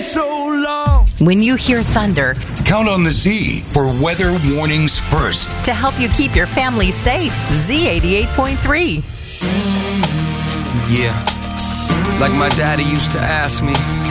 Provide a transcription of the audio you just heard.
so long. When you hear thunder, count on the Z for weather warnings first. to help you keep your family safe. Z88.3. Yeah, like my daddy used to ask me,